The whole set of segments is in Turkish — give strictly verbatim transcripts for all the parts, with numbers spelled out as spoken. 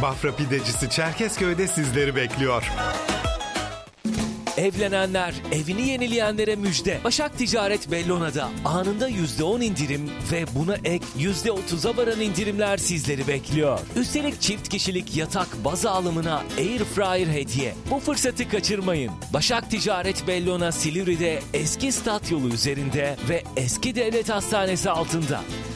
Bafra Pidecisi Çerkezköy'de sizleri bekliyor. Evlenenler, evini yenileyenlere müjde. Başak Ticaret Bellona'da anında yüzde on indirim ve buna ek yüzde otuza varan indirimler sizleri bekliyor. Üstelik çift kişilik yatak baz alımına Air Fryer hediye. Bu fırsatı kaçırmayın. Başak Ticaret Bellona Silivri'de eski stat yolu üzerinde ve eski devlet hastanesi altında.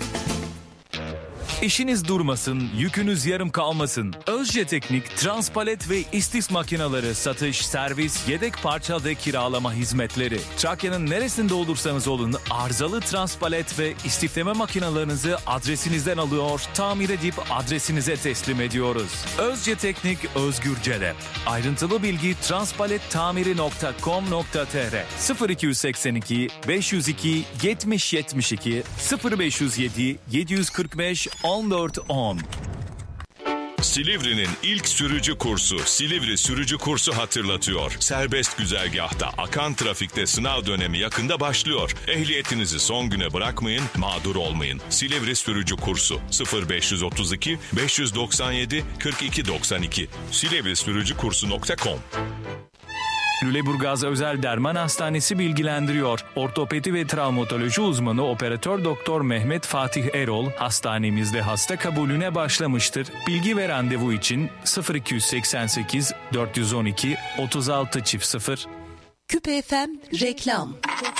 İşiniz durmasın, yükünüz yarım kalmasın. Özce Teknik, transpalet ve istis makineleri satış, servis, yedek parça ve kiralama hizmetleri. Trakya'nın neresinde olursanız olun arızalı transpalet ve istifleme makinalarınızı adresinizden alıyor, tamir edip adresinize teslim ediyoruz. Özce Teknik Özgür Celep. Ayrıntılı bilgi transpalettamiri nokta com nokta tr sıfır iki seksen iki beş yüz iki yetmiş yetmiş iki sıfır beş yüz yedi yedi yüz kırk beş on dört on. Silivri'nin ilk sürücü kursu Silivri Sürücü Kursu hatırlatıyor. Serbest güzergahta akan trafikte sınav dönemi yakında başlıyor. Ehliyetinizi son güne bırakmayın, mağdur olmayın. Silivri Sürücü Kursu sıfır beş otuz iki beş doksan yedi kırk iki doksan iki silivri sürücü kursu nokta com. Lüleburgaz Özel Derman Hastanesi bilgilendiriyor. Ortopedi ve travmatoloji uzmanı operatör doktor Mehmet Fatih Erol hastanemizde hasta kabulüne başlamıştır. Bilgi ve randevu için sıfır iki seksen sekiz dört yüz on iki otuz altı sıfır. Küpe F M reklam.